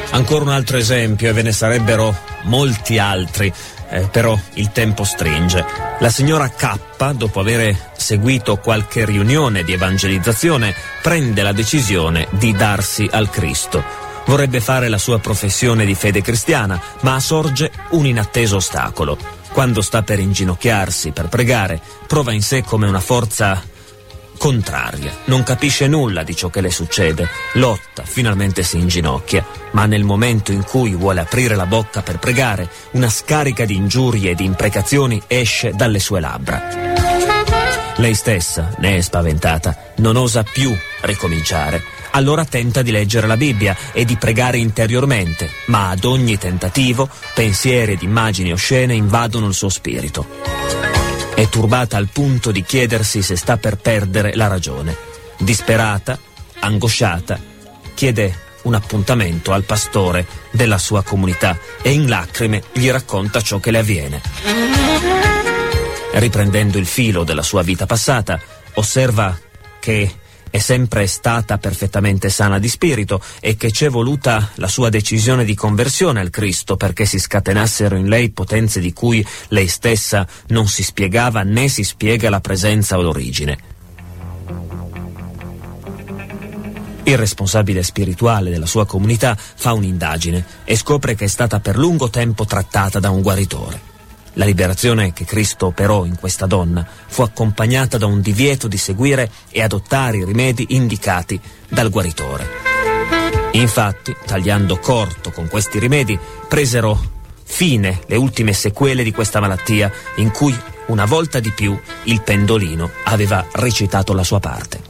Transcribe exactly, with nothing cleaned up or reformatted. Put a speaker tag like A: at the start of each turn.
A: Ancora un altro esempio, e ve ne sarebbero molti altri, eh, però il tempo stringe. La signora K, dopo aver seguito qualche riunione di evangelizzazione, prende la decisione di darsi al Cristo. Vorrebbe fare la sua professione di fede cristiana, ma sorge un inatteso ostacolo. Quando sta per inginocchiarsi, per pregare, prova in sé come una forza contraria, non capisce nulla di ciò che le succede, lotta, finalmente si inginocchia, ma nel momento in cui vuole aprire la bocca per pregare, una scarica di ingiurie e di imprecazioni esce dalle sue labbra. Lei stessa ne è spaventata, non osa più ricominciare. Allora tenta di leggere la Bibbia e di pregare interiormente, ma ad ogni tentativo pensieri ed immagini oscene invadono il suo spirito. È turbata al punto di chiedersi se sta per perdere la ragione. Disperata, angosciata, chiede un appuntamento al pastore della sua comunità e in lacrime gli racconta ciò che le avviene. Riprendendo il filo della sua vita passata, osserva che è sempre stata perfettamente sana di spirito e che c'è voluta la sua decisione di conversione al Cristo perché si scatenassero in lei potenze di cui lei stessa non si spiegava né si spiega la presenza o l'origine. Il responsabile spirituale della sua comunità fa un'indagine e scopre che è stata per lungo tempo trattata da un guaritore. La liberazione che Cristo operò in questa donna fu accompagnata da un divieto di seguire e adottare i rimedi indicati dal guaritore. Infatti, tagliando corto con questi rimedi, presero fine le ultime sequele di questa malattia in cui, una volta di più, il pendolino aveva recitato la sua parte.